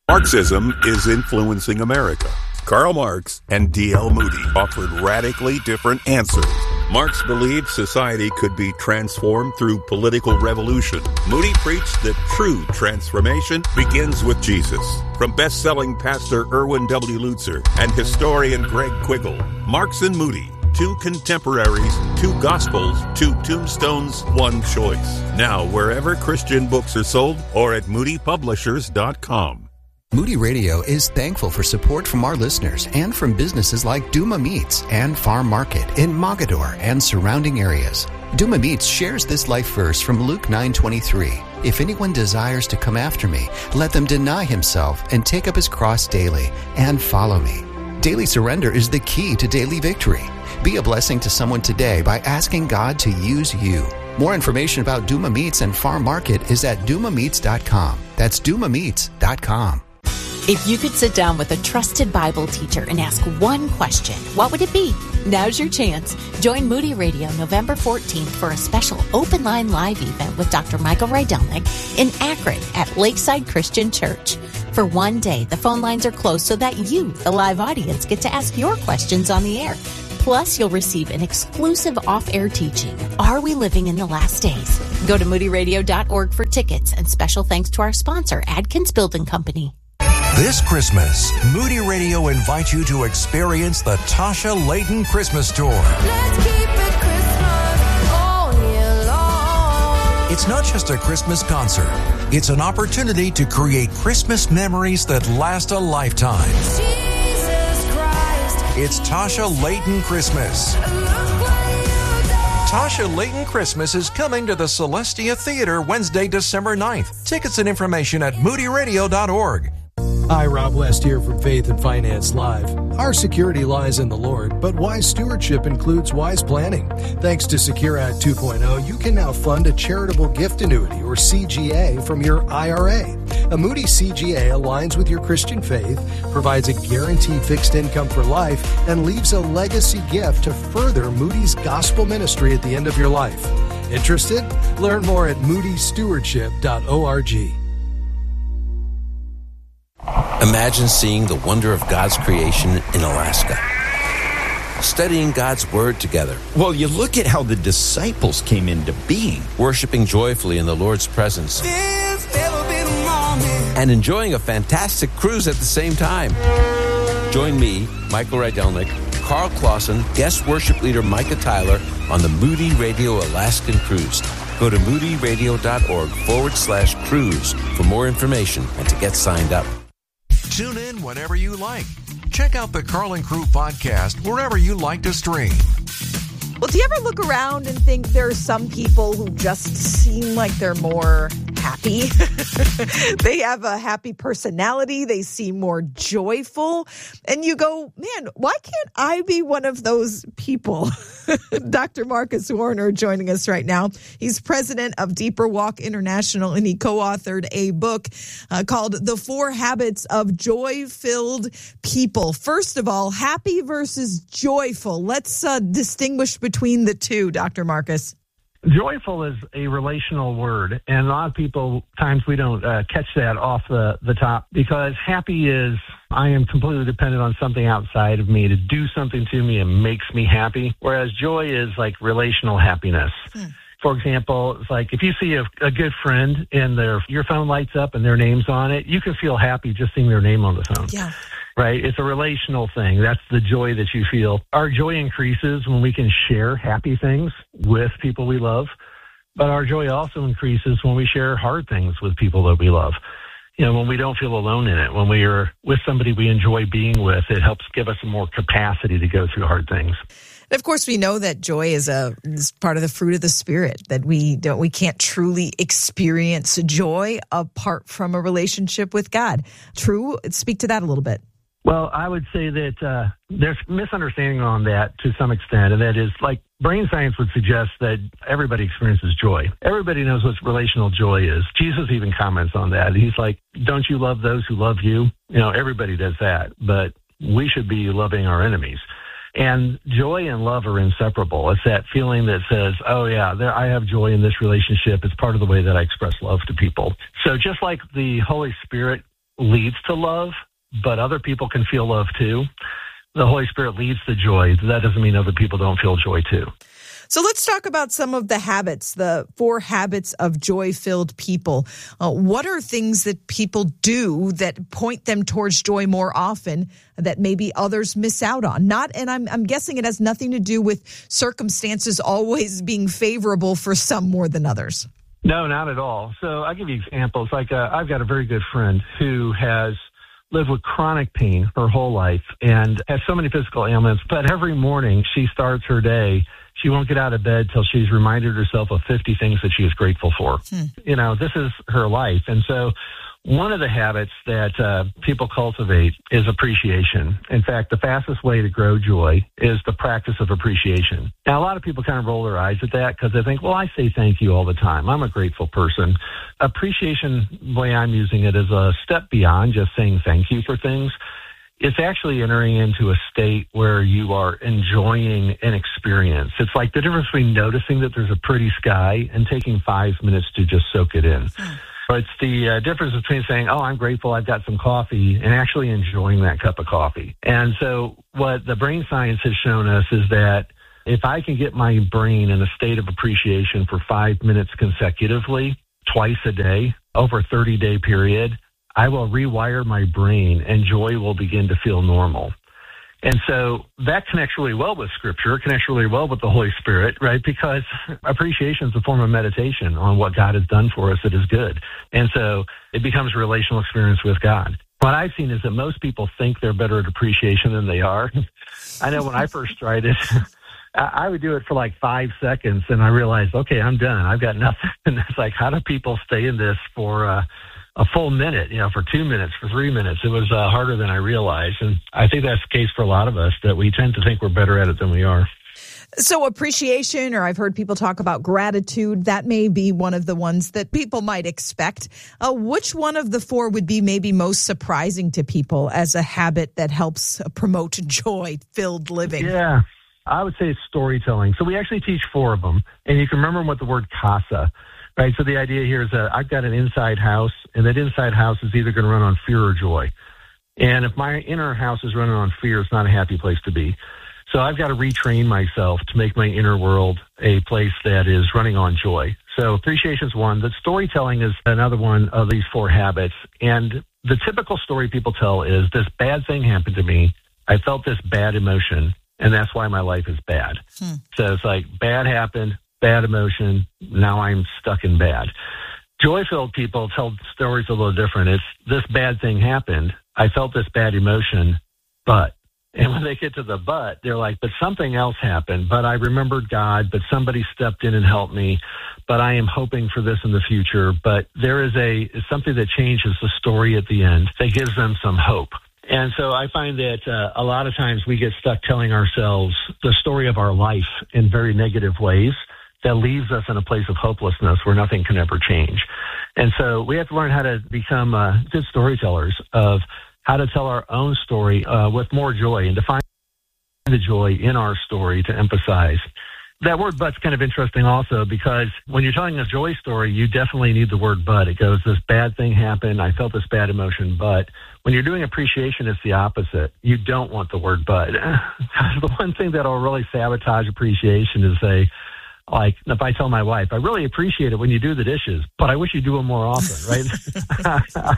Marxism is influencing America. Karl Marx and D.L. Moody offered radically different answers. Marx believed society could be transformed through political revolution. Moody preached that true transformation begins with Jesus. From best-selling pastor Erwin W. Lutzer and historian Greg Quiggle, Marx and Moody, two contemporaries, two gospels, two tombstones, one choice. Now, wherever Christian books are sold or at moodypublishers.com. Moody Radio is thankful for support from our listeners and from businesses like Duma Meats and Farm Market in Mogadore and surrounding areas. Duma Meats shares this life verse from Luke 9:23. If anyone desires to come after me, let them deny himself and take up his cross daily and follow me. Daily surrender is the key to daily victory. Be a blessing to someone today by asking God to use you. More information about Duma Meats and Farm Market is at dumameats.com. That's dumameats.com. If you could sit down with a trusted Bible teacher and ask one question, what would it be? Now's your chance. Join Moody Radio November 14th for a special open line live event with Dr. Michael Rydelnik in Akron at Lakeside Christian Church. For one day, the phone lines are closed so that you, the live audience, get to ask your questions on the air. Plus, you'll receive an exclusive off-air teaching, Are We Living in the Last Days? Go to moodyradio.org for tickets, and special thanks to our sponsor, Adkins Building Company. This Christmas, Moody Radio invites you to experience the Tasha Layton Christmas Tour. Let's keep it Christmas all year long. It's not just a Christmas concert. It's an opportunity to create Christmas memories that last a lifetime. Jesus Christ. It's Tasha Layton Christmas. Tasha Layton Christmas is coming to the Celestia Theater Wednesday, December 9th. Tickets and information at moodyradio.org. Hi, Rob West here from Faith and Finance Live. Our security lies in the Lord, but wise stewardship includes wise planning. Thanks to Secure Act 2.0, you can now fund a charitable gift annuity, or CGA, from your IRA. A Moody CGA aligns with your Christian faith, provides a guaranteed fixed income for life, and leaves a legacy gift to further Moody's gospel ministry at the end of your life. Interested? Learn more at moodystewardship.org. Imagine seeing the wonder of God's creation in Alaska. Studying God's Word together. Well, you look at how the disciples came into being. Worshiping joyfully in the Lord's presence. And enjoying a fantastic cruise at the same time. Join me, Michael Rydelnik, Carl Clausen, guest worship leader Micah Tyler on the Moody Radio Alaskan Cruise. Go to moodyradio.org/cruise for more information and to get signed up. Tune in whenever you like. Check out the Carl and Crew podcast wherever you like to stream. Well, do you ever look around and think there are some people who just seem like they're more happy? They have a happy personality. They seem more joyful. And you go, man, why can't I be one of those people? Dr. Marcus Warner joining us right now. He's president of Deeper Walk International, and he co-authored a book called The 4 Habits of Joy-Filled People. First of all, happy versus joyful. Let's distinguish between the two, Dr. Marcus. Joyful is a relational word, and a lot of people, times we don't catch that off the top, because happy is, I am completely dependent on something outside of me to do something to me and makes me happy, whereas joy is like relational happiness. For example, it's like if you see a good friend and your phone lights up and their name's on it, you can feel happy just seeing their name on the phone. Yeah. Right? It's a relational thing. That's the joy that you feel. Our joy increases when we can share happy things with people we love, but our joy also increases when we share hard things with people that we love. You know, when we don't feel alone in it, when we are with somebody we enjoy being with, it helps give us more capacity to go through hard things. And of course, we know that joy is part of the fruit of the Spirit, that we can't truly experience joy apart from a relationship with God. True? Speak to that a little bit. Well, I would say that there's misunderstanding on that to some extent, and that is like brain science would suggest that everybody experiences joy. Everybody knows what relational joy is. Jesus even comments on that. He's like, don't you love those who love you? You know, everybody does that, but we should be loving our enemies. And joy and love are inseparable. It's that feeling that says, oh, yeah, I have joy in this relationship. It's part of the way that I express love to people. So just like the Holy Spirit leads to love, but other people can feel love too. The Holy Spirit leads to joy. That doesn't mean other people don't feel joy too. So let's talk about some of the habits, the 4 habits of joy-filled people. What are things that people do that point them towards joy more often that maybe others miss out on? And I'm guessing it has nothing to do with circumstances always being favorable for some more than others. No, not at all. So I'll give you examples. Like I've got a very good friend who has lived with chronic pain her whole life and has so many physical ailments. But every morning she starts her day, she won't get out of bed till she's reminded herself of 50 things that she is grateful for. You know, this is her life. And so one of the habits that people cultivate is appreciation. In fact, the fastest way to grow joy is the practice of appreciation. Now, a lot of people kind of roll their eyes at that because they think, well, I say thank you all the time. I'm a grateful person. Appreciation, the way I'm using it, is a step beyond just saying thank you for things. It's actually entering into a state where you are enjoying an experience. It's like the difference between noticing that there's a pretty sky and taking 5 minutes to just soak it in. It's the difference between saying, oh, I'm grateful I've got some coffee, and actually enjoying that cup of coffee. And so what the brain science has shown us is that if I can get my brain in a state of appreciation for 5 minutes consecutively, twice a day, over a 30-day period, I will rewire my brain and joy will begin to feel normal. And so that connects really well with Scripture, connects really well with the Holy Spirit, right? Because appreciation is a form of meditation on what God has done for us that is good. And so it becomes a relational experience with God. What I've seen is that most people think they're better at appreciation than they are. I know when I first tried it, I would do it for like 5 seconds and I realized, okay, I'm done. I've got nothing. And it's like, how do people stay in this for a full minute, for 2 minutes, for 3 minutes? It was harder than I realized. And I think that's the case for a lot of us, that we tend to think we're better at it than we are. So appreciation, or I've heard people talk about gratitude, that may be one of the ones that people might expect. Which one of the 4 would be maybe most surprising to people as a habit that helps promote joy-filled living? Yeah, I would say it's storytelling. So we actually teach 4 of them. And you can remember what the word casa. Right, so the idea here is that I've got an inside house, and that inside house is either going to run on fear or joy. And if my inner house is running on fear, it's not a happy place to be. So I've got to retrain myself to make my inner world a place that is running on joy. So appreciation is one. The storytelling is another one of these 4 habits. And the typical story people tell is, this bad thing happened to me. I felt this bad emotion, and that's why my life is bad. So it's like, bad happened, bad emotion, now I'm stuck in bad. Joy-filled people tell stories a little different. It's, this bad thing happened, I felt this bad emotion, but. And when they get to the but, they're like, but something else happened, but I remembered God, but somebody stepped in and helped me, but I am hoping for this in the future. But there is something that changes the story at the end that gives them some hope. And so I find that a lot of times we get stuck telling ourselves the story of our life in very negative ways that leaves us in a place of hopelessness where nothing can ever change. And so we have to learn how to become good storytellers, of how to tell our own story with more joy, and to find the joy in our story to emphasize. That word but's kind of interesting also, because when you're telling a joy story, you definitely need the word but. It goes, this bad thing happened, I felt this bad emotion, but. When you're doing appreciation, it's the opposite. You don't want the word but. The one thing that'll really sabotage appreciation is like, if I tell my wife, I really appreciate it when you do the dishes, but I wish you do them more often, right?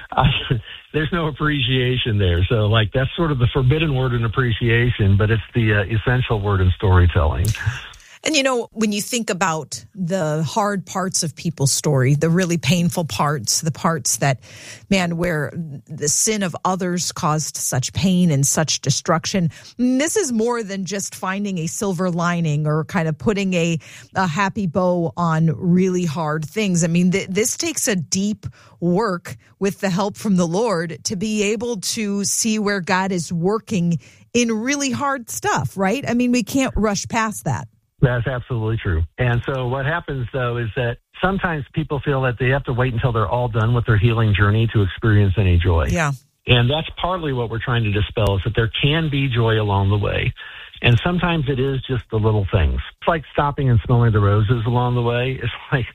There's no appreciation there. So, like, that's sort of the forbidden word in appreciation, but it's the essential word in storytelling. And, when you think about the hard parts of people's story, the really painful parts, the parts that, where the sin of others caused such pain and such destruction, this is more than just finding a silver lining or kind of putting a happy bow on really hard things. I mean, this takes a deep work with the help from the Lord to be able to see where God is working in really hard stuff, right? I mean, we can't rush past that. That's absolutely true. And so what happens, though, is that sometimes people feel that they have to wait until they're all done with their healing journey to experience any joy. Yeah. And that's partly what we're trying to dispel, is that there can be joy along the way. And sometimes it is just the little things. It's like stopping and smelling the roses along the way. It's like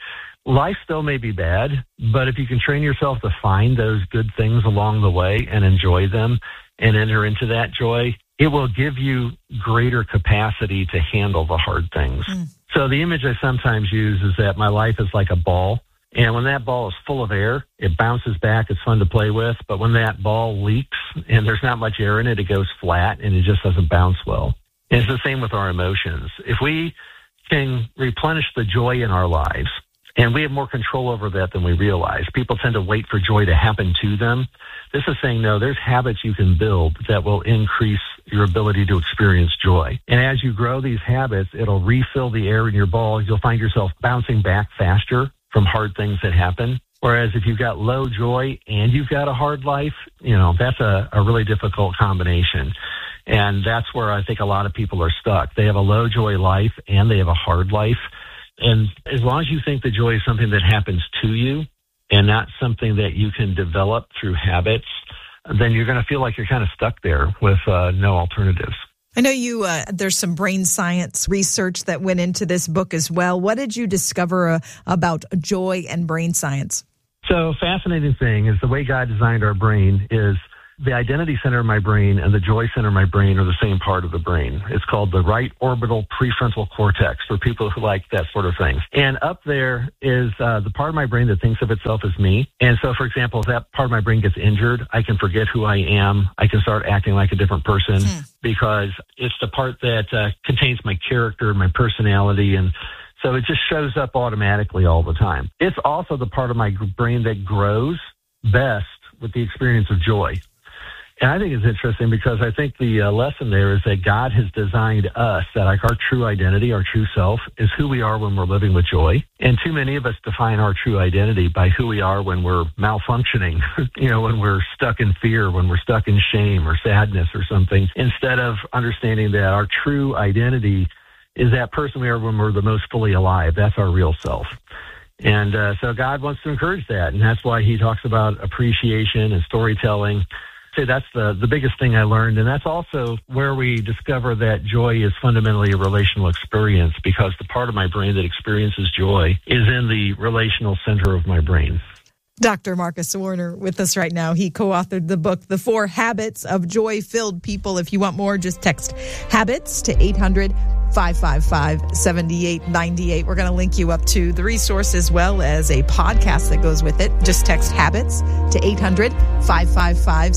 life still may be bad, but if you can train yourself to find those good things along the way and enjoy them and enter into that joy, it will give you greater capacity to handle the hard things. So the image I sometimes use is that my life is like a ball. And when that ball is full of air, it bounces back. It's fun to play with. But when that ball leaks and there's not much air in it, it goes flat and it just doesn't bounce well. And it's the same with our emotions. If we can replenish the joy in our lives, and we have more control over that than we realize. People tend to wait for joy to happen to them. This is saying, no, there's habits you can build that will increase your ability to experience joy. And as you grow these habits, it'll refill the air in your ball. You'll find yourself bouncing back faster from hard things that happen. Whereas if you've got low joy and you've got a hard life, that's a really difficult combination. And that's where I think a lot of people are stuck. They have a low joy life and they have a hard life. And as long as you think the joy is something that happens to you and not something that you can develop through habits, then you're going to feel like you're kind of stuck there with no alternatives. I know there's some brain science research that went into this book as well. What did you discover about joy and brain science? So fascinating thing is the way God designed our brain is the identity center of my brain and the joy center of my brain are the same part of the brain. It's called the right orbital prefrontal cortex for people who like that sort of thing. And up there is the part of my brain that thinks of itself as me. And so, for example, if that part of my brain gets injured, I can forget who I am. I can start acting like a different person because it's the part that contains my character, my personality, and so it just shows up automatically all the time. It's also the part of my brain that grows best with the experience of joy. And I think it's interesting because I think the lesson there is that God has designed us, that like our true identity, our true self, is who we are when we're living with joy. And too many of us define our true identity by who we are when we're malfunctioning, when we're stuck in fear, when we're stuck in shame or sadness or something, instead of understanding that our true identity is that person we are when we're the most fully alive. That's our real self. And so God wants to encourage that. And that's why he talks about appreciation and storytelling. That's the biggest thing I learned. And that's also where we discover that joy is fundamentally a relational experience because the part of my brain that experiences joy is in the relational center of my brain. Dr. Marcus Warner with us right now. He co-authored the book, The 4 Habits of Joy-Filled People. If you want more, just text HABITS to 800-555-7898. We're going to link you up to the resource as well as a podcast that goes with it. Just text HABITS to 800-555-7898.